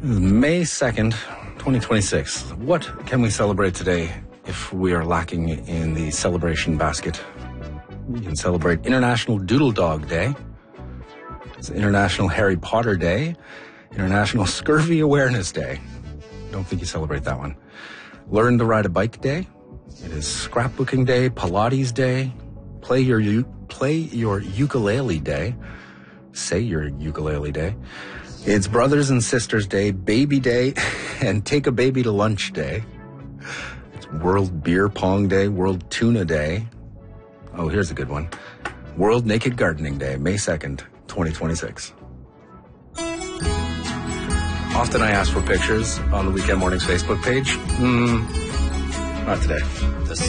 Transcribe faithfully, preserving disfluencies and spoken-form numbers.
May second, twenty twenty-six. What can we celebrate today if we are lacking in the celebration basket? We can celebrate International Doodle Dog Day. It's International Harry Potter Day. International Scurvy Awareness Day. Don't think you celebrate that one. Learn to Ride a Bike Day. It is Scrapbooking Day, Pilates Day, Play your u- play your ukulele day, Say your ukulele day. It's Brothers and Sisters Day, Baby Day, and Take a Baby to Lunch Day. It's World Beer Pong Day, World Tuna Day. Oh, here's a good one. World Naked Gardening Day, May second, twenty twenty-six. Often I ask for pictures on the Weekend Mornings Facebook page. Hmm, not today.